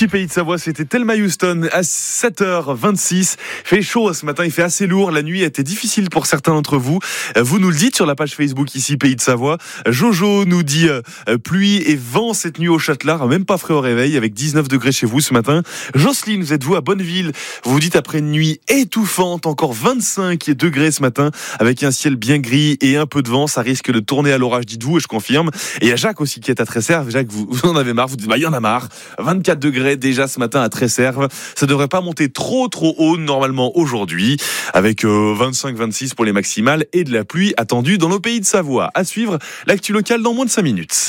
Ici, Pays de Savoie, c'était Thelma Houston à 7h26. Il fait chaud ce matin, il fait assez lourd. La nuit a été difficile pour certains d'entre vous. Vous nous le dites sur la page Facebook ici, Pays de Savoie. Jojo nous dit pluie et vent cette nuit au Châtelard, même pas frais au réveil, avec 19 degrés chez vous ce matin. Jocelyne, vous êtes vous à Bonneville. Vous vous dites après une nuit étouffante, encore 25 degrés ce matin, avec un ciel bien gris et un peu de vent. Ça risque de tourner à l'orage, dites-vous, et je confirme. Et il y a Jacques aussi qui est à Tresserve. Jacques, vous en avez marre, vous dites, il y en a marre. 24 degrés déjà ce matin à Tresserve. Ça devrait pas monter trop haut normalement aujourd'hui, avec 25-26 pour les maximales et de la pluie attendue dans nos Pays de Savoie. À suivre, l'actu locale dans moins de 5 minutes.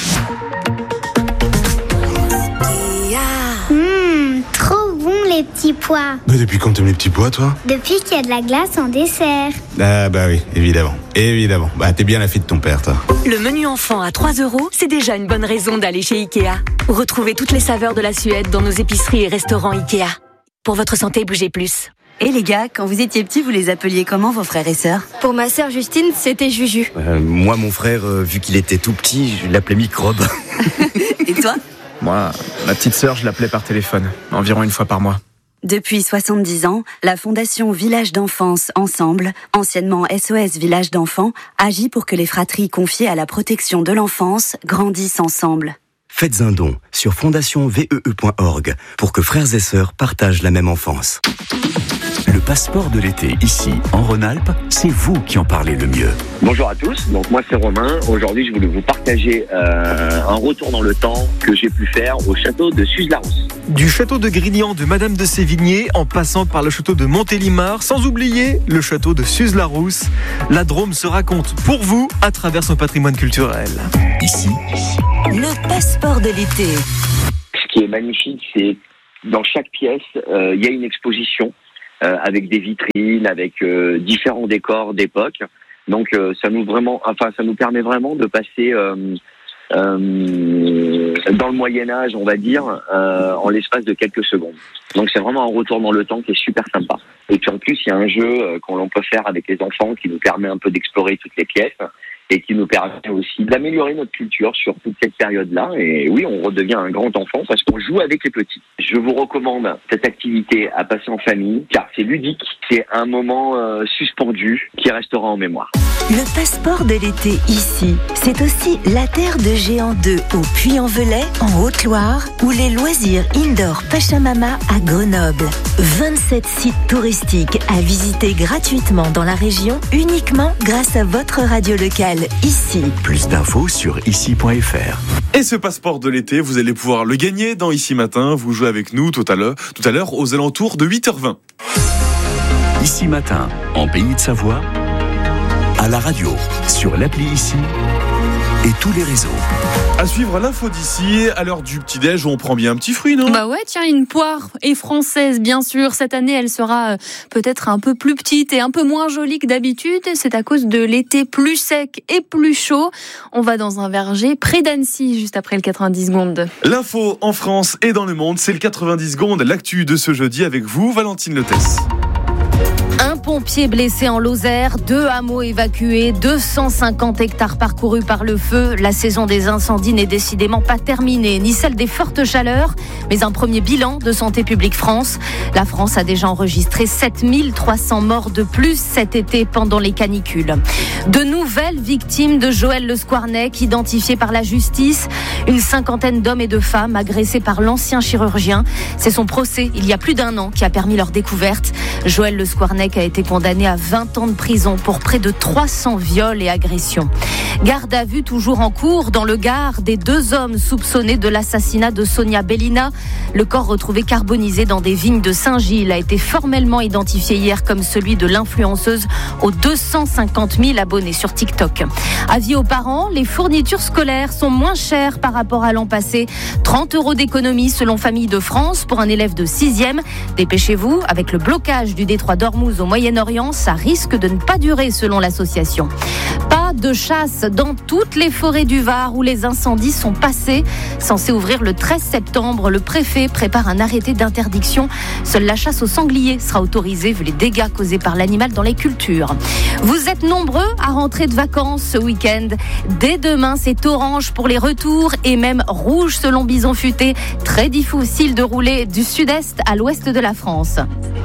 Trop bon les petits pois. Mais depuis quand t'aimes les petits pois, toi ? Depuis qu'il y a de la glace en dessert. Ah bah oui, évidemment. Bah t'es bien la fille de ton père, toi. Le menu enfant à 3 €, c'est déjà une bonne raison d'aller chez Ikea. Retrouvez toutes les saveurs de la Suède dans nos épiceries et restaurants Ikea. Pour votre santé, bougez plus. Et les gars, quand vous étiez petits, vous les appeliez comment, vos frères et sœurs ? Pour ma sœur Justine, c'était Juju. Moi, mon frère, vu qu'il était tout petit, je l'appelais Microbe. Et toi ? Moi, ma petite sœur, je l'appelais par téléphone, environ une fois par mois. Depuis 70 ans, la Fondation Village d'Enfance Ensemble, anciennement SOS Village d'Enfants, agit pour que les fratries confiées à la protection de l'enfance grandissent ensemble. Faites un don sur fondationvee.org pour que frères et sœurs partagent la même enfance. Le passeport de l'été, ici, en Rhône-Alpes, c'est vous qui en parlez le mieux. Bonjour à tous, donc moi c'est Romain. Aujourd'hui, je voulais vous partager un retour dans le temps que j'ai pu faire au château de Suze-la-Rousse. Du château de Grignan de Madame de Sévigné, en passant par le château de Montélimar, sans oublier le château de Suze-la-Rousse. La Drôme se raconte pour vous à travers son patrimoine culturel. Ici, le passeport de l'été. Ce qui est magnifique, c'est dans chaque pièce, il y a une exposition avec des vitrines, avec différents décors d'époque. Donc ça nous permet vraiment de passer dans le Moyen-Âge, on va dire, en l'espace de quelques secondes. Donc c'est vraiment un retour dans le temps qui est super sympa. Et puis en plus, il y a un jeu qu'on peut faire avec les enfants qui nous permet un peu d'explorer toutes les pièces et qui nous permet aussi d'améliorer notre culture sur toute cette période-là. Et oui, on redevient un grand enfant parce qu'on joue avec les petits. Je vous recommande cette activité à passer en famille, car c'est ludique, c'est un moment suspendu qui restera en mémoire. Le passeport de l'été ici, c'est aussi la terre de Géant 2 au Puy-en-Velay, en Haute-Loire, ou les loisirs indoor Pachamama à Grenoble. 27 sites touristiques à visiter gratuitement dans la région, uniquement grâce à votre radio locale. Ici. Plus d'infos sur ici.fr. Et ce passeport de l'été, vous allez pouvoir le gagner dans Ici Matin. Vous jouez avec nous tout à l'heure aux alentours de 8h20. Ici Matin, en Pays de Savoie, à la radio, sur l'appli Ici et tous les réseaux. À suivre l'info d'ici, à l'heure du petit-déj, on prend bien un petit fruit, non ? Bah ouais, tiens, une poire est française, bien sûr. Cette année, elle sera peut-être un peu plus petite et un peu moins jolie que d'habitude. C'est à cause de l'été plus sec et plus chaud. On va dans un verger près d'Annecy, juste après le 90 secondes. L'info en France et dans le monde, c'est le 90 secondes, l'actu de ce jeudi avec vous, Valentine Letès. Un pompier blessé en Lozère, 2 hameaux évacués, 250 hectares parcourus par le feu. La saison des incendies n'est décidément pas terminée, ni celle des fortes chaleurs, mais un premier bilan de Santé publique France. La France a déjà enregistré 7300 morts de plus cet été pendant les canicules. De nouvelles victimes de Joël Le Squarnec, identifiées par la justice. Une cinquantaine d'hommes et de femmes agressés par l'ancien chirurgien. C'est son procès, il y a plus d'1 an, qui a permis leur découverte. Joël Le Squarnec a été condamné à 20 ans de prison pour près de 300 viols et agressions. Garde à vue toujours en cours dans le Gard des 2 hommes soupçonnés de l'assassinat de Sonia Bellina. Le corps retrouvé carbonisé dans des vignes de Saint-Gilles a été formellement identifié hier comme celui de l'influenceuse aux 250 000 abonnés sur TikTok. Avis aux parents, les fournitures scolaires sont moins chères par rapport à l'an passé. 30 € d'économie selon Famille de France pour un élève de 6e. Dépêchez-vous, avec le blocage du détroit d'Ormuz au Moyen-Orient, ça risque de ne pas durer selon l'association. Pas pas de chasse dans toutes les forêts du Var où les incendies sont passés. Censé ouvrir le 13 septembre, le préfet prépare un arrêté d'interdiction. Seule la chasse au sanglier sera autorisée vu les dégâts causés par l'animal dans les cultures. Vous êtes nombreux à rentrer de vacances ce week-end. Dès demain, c'est orange pour les retours et même rouge selon Bison Futé. Très difficile de rouler du sud-est à l'ouest de la France.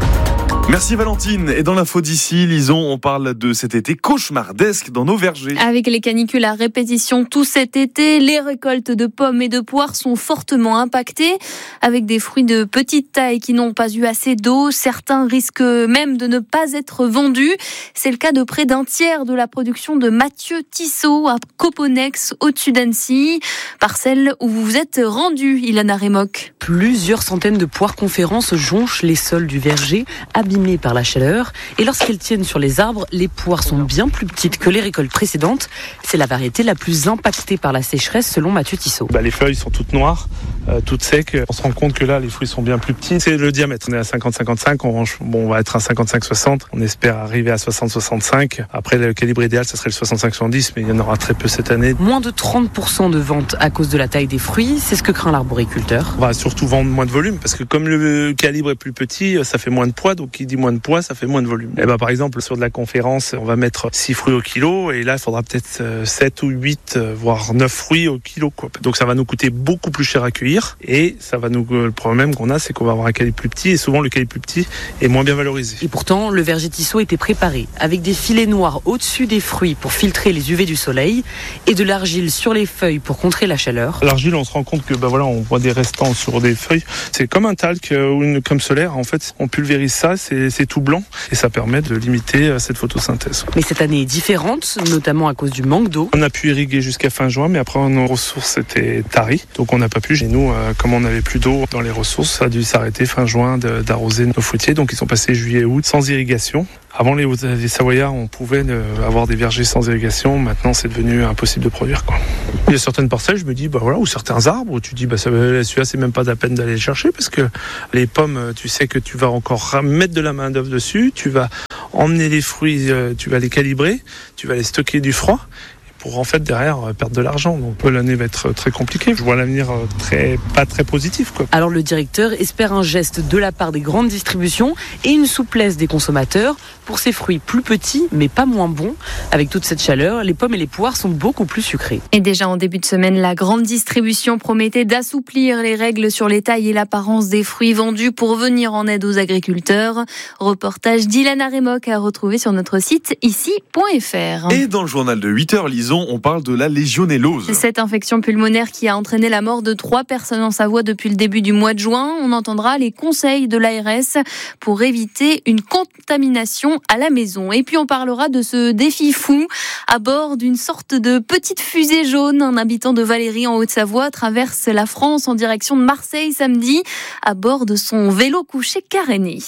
Merci Valentine. Et dans l'info d'ici, Lison, on parle de cet été cauchemardesque dans nos vergers. Avec les canicules à répétition tout cet été, les récoltes de pommes et de poires sont fortement impactées. Avec des fruits de petite taille qui n'ont pas eu assez d'eau, certains risquent même de ne pas être vendus. C'est le cas de près d'un tiers de la production de Mathieu Tissot à Coponex, au-dessus d'Annecy. Parcelle où vous vous êtes rendu, Ilana Remoc. Plusieurs centaines de poires conférences jonchent les sols du verger, abîmés par la chaleur, et lorsqu'elles tiennent sur les arbres, les poires sont bien plus petites que les récoltes précédentes. C'est la variété la plus impactée par la sécheresse selon Mathieu Tissot. Les feuilles sont toutes noires, toutes secs. On se rend compte que là, les fruits sont bien plus petits. C'est le diamètre. On est à 50-55, on va être à 55-60. On espère arriver à 60-65. Après, le calibre idéal, ça serait le 65-70, mais il y en aura très peu cette année. Moins de 30% de ventes à cause de la taille des fruits, c'est ce que craint l'arboriculteur. On va surtout vendre moins de volume, parce que comme le calibre est plus petit, ça fait moins de poids, donc qui dit moins de poids, ça fait moins de volume. Et par exemple, sur de la conférence, on va mettre 6 fruits au kilo, et là, il faudra peut-être 7 ou 8, voire 9 fruits au kilo, quoi. Donc ça va nous coûter beaucoup plus cher à cueillir, et ça va le problème qu'on a, c'est qu'on va avoir un calibre plus petit, et souvent le calibre plus petit est moins bien valorisé. Et pourtant, le verger Tissot était préparé, avec des filets noirs au-dessus des fruits pour filtrer les UV du soleil, et de l'argile sur les feuilles pour contrer la chaleur. L'argile, on se rend compte que on voit des restants sur des feuilles. C'est comme un talc ou une crème solaire. En fait, on pulvérise ça, c'est tout blanc, et ça permet de limiter cette photosynthèse. Mais cette année est différente, notamment à cause du manque d'eau. On a pu irriguer jusqu'à fin juin, mais après nos ressources étaient taries, donc on n'a pas pu. Chez nous, comme on n'avait plus d'eau dans les ressources, ça a dû s'arrêter fin juin d'arroser nos fruitiers, donc ils sont passés juillet-août sans irrigation. Avant, les Savoyards, on pouvait avoir des vergers sans irrigation. Maintenant, c'est devenu impossible de produire, quoi. Il y a certaines parcelles, je me dis, ou certains arbres, où tu dis, celui-là, c'est même pas la peine d'aller le chercher, parce que les pommes, tu sais que tu vas encore mettre de la main-d'œuvre dessus, tu vas emmener les fruits, tu vas les calibrer, tu vas les stocker du froid, pour en fait derrière perdre de l'argent. Donc l'année va être très compliquée. Je vois l'avenir pas très positif, quoi. Alors le directeur espère un geste de la part des grandes distributions et une souplesse des consommateurs pour ces fruits plus petits mais pas moins bons. Avec toute cette chaleur, les pommes et les poires sont beaucoup plus sucrées. Et déjà en début de semaine, la grande distribution promettait d'assouplir les règles sur les tailles et l'apparence des fruits vendus pour venir en aide aux agriculteurs. Reportage d'Ilana Remoc à retrouver sur notre site ici.fr. Et dans le journal de 8h, Lison, on parle de la légionellose. Cette infection pulmonaire qui a entraîné la mort de 3 personnes en Savoie depuis le début du mois de juin. On entendra les conseils de l'ARS pour éviter une contamination à la maison. Et puis on parlera de ce défi fou à bord d'une sorte de petite fusée jaune. Un habitant de Valérie en Haute-Savoie traverse la France en direction de Marseille samedi à bord de son vélo couché caréné.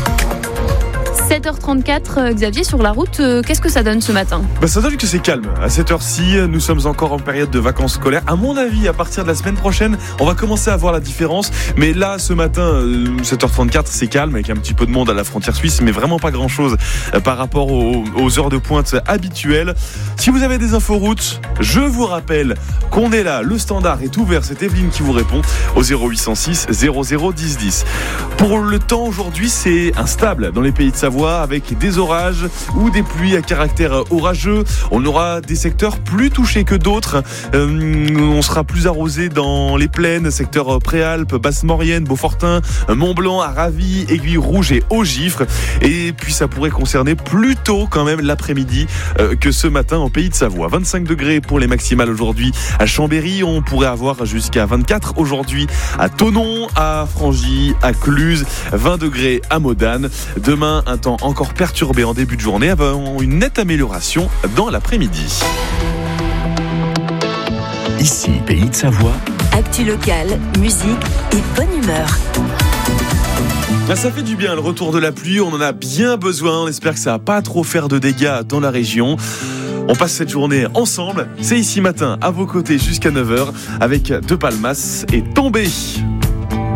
7h34, Xavier, sur la route, qu'est-ce que ça donne ce matin ? Ça donne que c'est calme. À cette heure-ci, nous sommes encore en période de vacances scolaires. À mon avis, à partir de la semaine prochaine, on va commencer à voir la différence. Mais là, ce matin, 7h34, c'est calme, avec un petit peu de monde à la frontière suisse, mais vraiment pas grand-chose par rapport aux heures de pointe habituelles. Si vous avez des infos routes, je vous rappelle qu'on est là. Le standard est ouvert. C'est Evelyne qui vous répond au 0806 00 10 10. Pour le temps, aujourd'hui, c'est instable dans les pays de Savoie, avec des orages ou des pluies à caractère orageux. On aura des secteurs plus touchés que d'autres. On sera plus arrosé dans les plaines, secteurs Préalpes, Basse-Maurienne, Beaufortin, Mont-Blanc, Aravis, Aiguille-Rouge et Haut-Gifre. Et puis ça pourrait concerner plutôt quand même l'après-midi que ce matin en pays de Savoie. 25 degrés pour les maximales aujourd'hui à Chambéry. On pourrait avoir jusqu'à 24 aujourd'hui à Thonon, à Frangy, à Cluse, 20 degrés à Modane. Demain, un temps encore perturbé en début de journée avant une nette amélioration dans l'après-midi. Ici, Pays de Savoie. Actu locale, musique et bonne humeur. Ça fait du bien le retour de la pluie, on en a bien besoin. On espère que ça va pas trop faire de dégâts dans la région. On passe cette journée ensemble. C'est Ici Matin à vos côtés jusqu'à 9h avec De Palmas et Tombé.